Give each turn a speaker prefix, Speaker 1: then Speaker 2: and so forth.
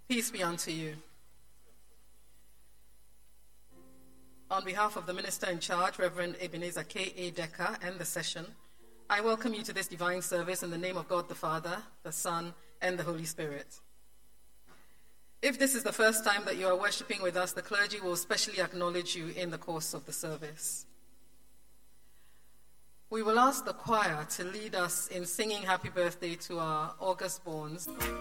Speaker 1: Peace be unto you. On behalf of the Minister in Charge, Reverend Ebenezer K.A. Decker, and the session, I welcome you to this divine service in the name of God the Father, the Son, and the Holy Spirit. If this is the first time that you are worshiping with us, the clergy will specially acknowledge you in the course of the service. We will ask the choir to lead us in singing Happy Birthday to our August borns.